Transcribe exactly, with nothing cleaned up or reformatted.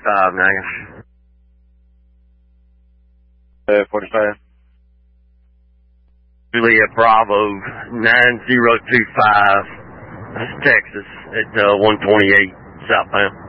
forty-five, Nash. Uh, forty-five. Juliet Bravo, nine zero two five. That's Texas at uh, one twenty-eight southbound.